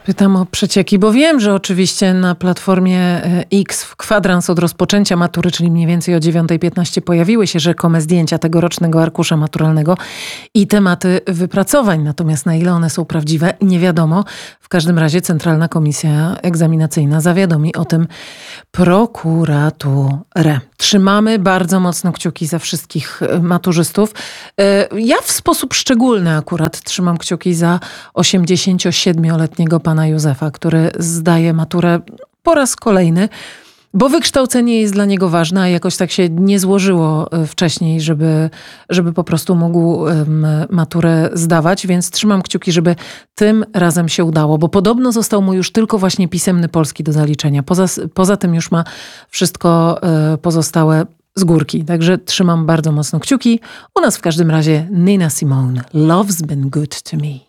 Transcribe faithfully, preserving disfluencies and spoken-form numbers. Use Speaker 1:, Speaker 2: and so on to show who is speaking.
Speaker 1: Pytam o przecieki, bo wiem, że oczywiście na platformie X w kwadrans od rozpoczęcia matury, czyli mniej więcej o dziewiąta piętnaście pojawiły się rzekome zdjęcia tegorocznego arkusza maturalnego i tematy wypracowań. Natomiast na ile one są prawdziwe, nie wiadomo. W każdym razie Centralna Komisja Egzaminacyjna zawiadomi o tym prokuraturę. Trzymamy bardzo mocno kciuki za wszystkich maturzystów. Ja w sposób szczególny akurat trzymam kciuki za osiemdziesięciosiedmioletniego pana Józefa, który zdaje maturę po raz kolejny, bo wykształcenie jest dla niego ważne, a jakoś tak się nie złożyło wcześniej, żeby, żeby po prostu mógł maturę zdawać, więc trzymam kciuki, żeby tym razem się udało, bo podobno został mu już tylko właśnie pisemny polski do zaliczenia. Poza, poza tym już ma wszystko pozostałe z górki, także trzymam bardzo mocno kciuki. U nas w każdym razie Nina Simone, Love's Been Good to Me.